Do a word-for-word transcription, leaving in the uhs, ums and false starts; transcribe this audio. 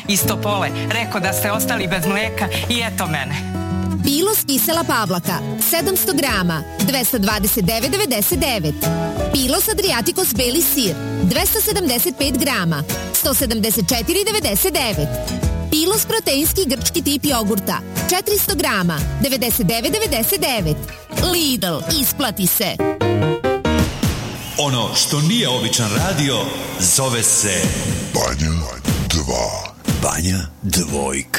iz Topole. Rekao da ste ostali bez mlijeka i eto mene. Pilos kisela pavlaka, sedamsto grama, dvesta dvadeset devet devedeset devet. Pilos Adriaticos beli sir, dvesta sedamdeset pet grama, sto sedamdeset četiri devedeset devet. Pilos proteinski grčki tip jogurta, četiristo grama, devedeset devet devedeset devet. Lidl, isplati se. Ono što nije običan radio, zove se Banja dva. Banja dvojka.